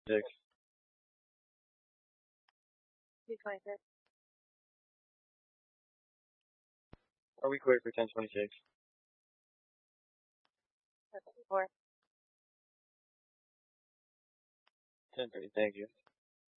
6. 226. Are we clear for 1026? 4. 10:30, thank you.